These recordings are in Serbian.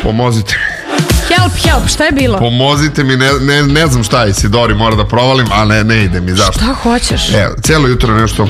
Pomozite. Help, šta je bilo? Pomozite mi, ne znam šta je, Isidori, mora da provalim, a ne ide mi, zašto? Šta hoćeš? Cijelo jutro nešto...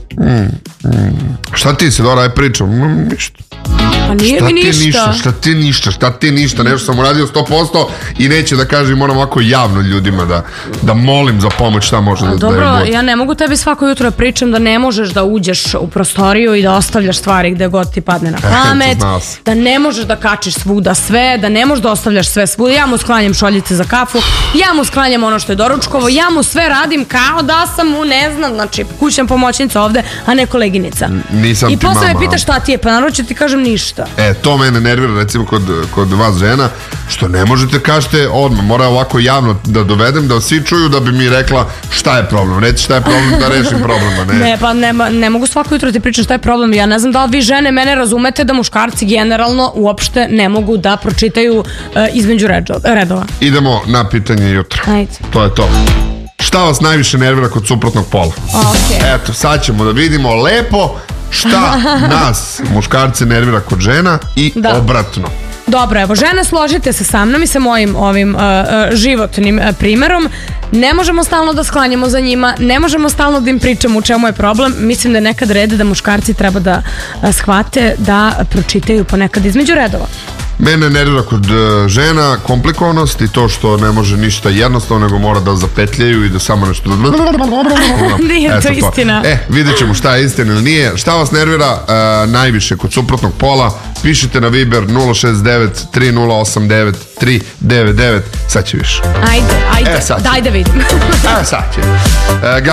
Šta ti, Isidora, aj pričam? Ništa. Pa nije mi ništa. Šta ti ništa, nešto sam uradio 100% i neće da kažem, moram ovako javno ljudima da molim za pomoć, šta može da je dobro, ja ne mogu tebi svako jutro da pričam da ne možeš da uđeš u prostoriju i da ostavljaš stvari gde god ti padne na pamet, da ne možeš da kačiš svuda sve, da ne možeš da ostavljaš sve svuda. Ja mu sklanjam šoljice za kafu, ja mu sklanjam ono što je doručkovo, ja mu sve radim kao da sam mu, ne znam, znači kućna pomoćnica ovde, a ne koleginica. Nisam ti i posle me pitaš šta ti je, pa naravno ću ti kažem ništa. To mene nervira recimo kod vas žena, što ne možete kažete odmah, mora ovako javno da dovedem, da svi čuju da bi mi rekla šta je problem, reci šta je problem da rešim problema. Ne, pa ne mogu svako jutro ti pričam šta je problem, ja ne znam da li vi žene mene razumete da muškarci generalno uopšte ne mogu da pročitaju između redova. Idemo na pitanje jutra. Ajde. To je to. Šta vas najviše nervira kod suprotnog pola? Eto, sad ćemo da vidimo lepo šta nas, muškarce, nervira kod žena i obratno. Dobro, evo, žene, složite se sa mnom i sa mojim ovim životnim primerom. Ne možemo stalno da sklanjamo za njima, ne možemo stalno da im pričamo u čemu je problem. Mislim da je nekad red da muškarci treba da shvate da pročitaju ponekad između redova. Mene nervira kod žena komplikovanost i to što ne može ništa jednostavno, nego mora da zapetljaju i da samo nešto... Nije to istina. Vidjet ćemo šta je istina ili nije. Šta vas nervira najviše kod suprotnog pola? Pišite na Viber 069 3089 399. Sad će više. Ajde, daj da vidim. Sad će.